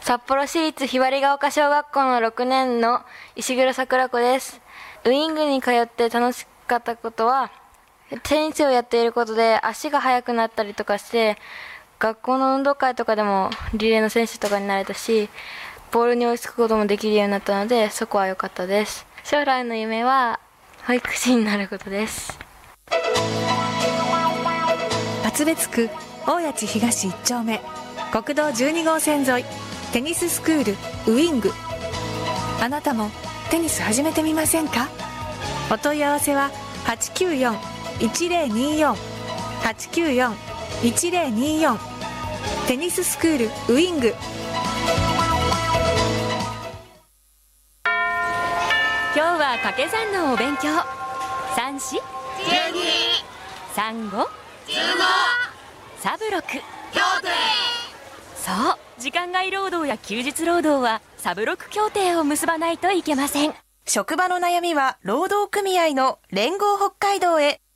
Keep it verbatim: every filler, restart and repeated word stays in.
札幌市立ひばりが丘小学校のろくねんの石黒桜子です。ウイングに通って楽しかったことは、テニスをやっていることで足が速くなったりとかして、学校の運動会とかでもリレーの選手とかになれたし、ボールに追いつくこともできるようになったので、そこは良かったです。将来の夢は保育士になることです。 厚別区大谷地東いっ丁目国道じゅうに号線沿い、テニススクールウイング。あなたもテニス始めてみませんか？お問い合わせは はちきゅうよん いちゼロによん はちきゅうよん いちゼロによん。 テニススクールウイング。 今日は掛け算のお勉強。三四じゅうに、 三五じゅうご、 サブロク。 協定。 そう、時間外労働や休日労働はサブロク協定を結ばないといけません。 職場の悩みは労働組合の連合北海道へ。